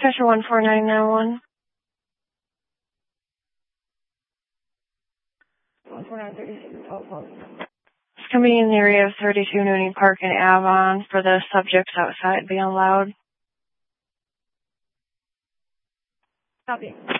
Dispatcher 14991. 14936. It's going to be in the area of 32 Noonie Park and Avon for the subjects outside being loud. Copy.